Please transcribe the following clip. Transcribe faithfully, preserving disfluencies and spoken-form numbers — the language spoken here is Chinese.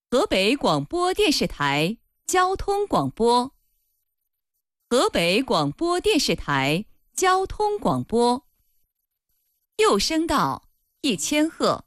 河北广播电视台交通广播。河北广播电视台交通广播。右声道一千赫，